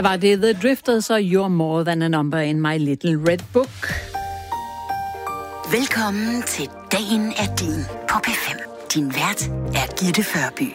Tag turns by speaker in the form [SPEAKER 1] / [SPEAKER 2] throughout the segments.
[SPEAKER 1] var det The Drifters og You're More Than a Number in My Little Red Book.
[SPEAKER 2] Velkommen til Dagen er din på P5. Din vært er Gitte Førby.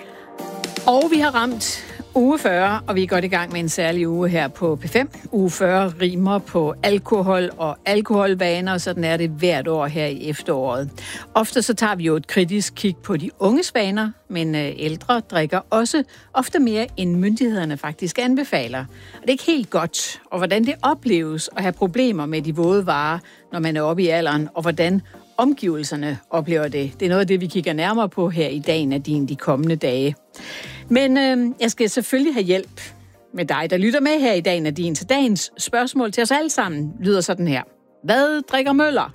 [SPEAKER 1] Og vi har ramt uge 40, og vi er godt i gang med en særlig uge her på P5. Uge 40 rimer på alkohol og alkoholvaner, og sådan er det hvert år her i efteråret. Ofte så tager vi jo et kritisk kig på de unges vaner, men ældre drikker også ofte mere, end myndighederne faktisk anbefaler. Og det er ikke helt godt, og hvordan det opleves at have problemer med de våde varer, når man er oppe i alderen, og hvordan omgivelserne oplever det. Det er noget af det, vi kigger nærmere på her i Dagen af din de kommende dage. Men jeg skal selvfølgelig have hjælp med dig, der lytter med her i Dagen af din. Så dagens spørgsmål til os alle sammen lyder sådan her. Hvad drikker Møller?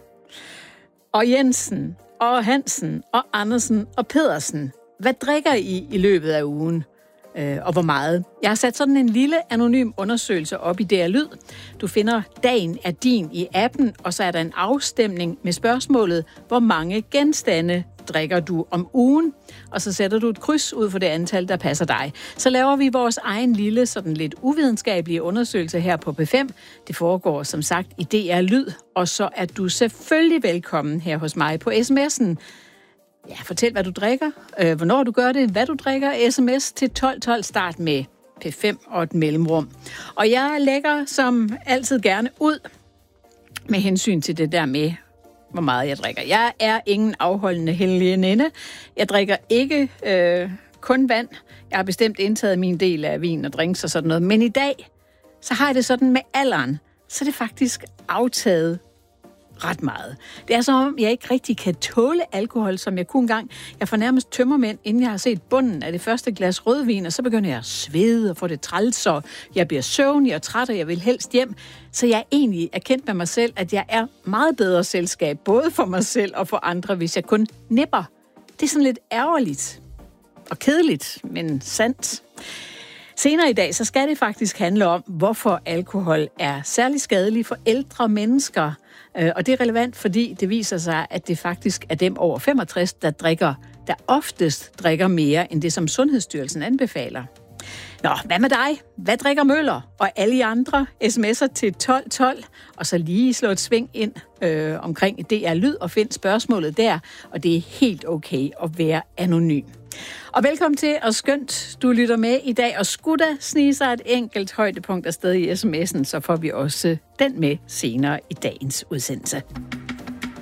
[SPEAKER 1] Og Jensen, og Hansen, og Andersen, og Pedersen. Hvad drikker I løbet af ugen? Og hvor meget? Jeg har sat sådan en lille anonym undersøgelse op i DR Lyd. Du finder Dagen er din i appen, og så er der en afstemning med spørgsmålet, hvor mange genstande drikker du om ugen? Og så sætter du et kryds ud for det antal, der passer dig. Så laver vi vores egen lille, sådan lidt uvidenskabelige undersøgelse her på P5. Det foregår som sagt i DR Lyd, og så er du selvfølgelig velkommen her hos mig på sms'en. Ja, fortæl, hvad du drikker, hvornår du gør det, hvad du drikker. SMS til 1212, start med P5 og et mellemrum. Og jeg lægger som altid gerne ud med hensyn til det der med, hvor meget jeg drikker. Jeg er ingen afholdende helgeninde. Jeg drikker ikke kun vand. Jeg har bestemt indtaget min del af vin og drinks og sådan noget. Men i dag, så har jeg det sådan med alderen, så er det faktisk aftaget ret meget. Det er som om, jeg ikke rigtig kan tåle alkohol, som jeg kunne engang. Jeg får nærmest tømmermænd, inden jeg har set bunden af det første glas rødvin, og så begynder jeg at svede og få det træls, og jeg bliver søvnig og træt, og jeg vil helst hjem. Så jeg egentlig er kendt med mig selv, at jeg er meget bedre selskab, både for mig selv og for andre, hvis jeg kun nipper. Det er sådan lidt ærgerligt og kedeligt, men sandt. Senere i dag, så skal det faktisk handle om, hvorfor alkohol er særlig skadelig for ældre mennesker. Og det er relevant, fordi det viser sig, at det faktisk er dem over 65, der oftest drikker mere, end det, som Sundhedsstyrelsen anbefaler. Nå, hvad med dig? Hvad drikker Møller? Og alle I andre sms'er til 1212, og så lige slå et sving ind omkring DR Lyd og find spørgsmålet der, og det er helt okay at være anonym. Og velkommen til, og skønt, du lytter med i dag, og skulle der snige sig et enkelt højdepunkt afsted i sms'en, så får vi også den med senere i dagens udsendelse.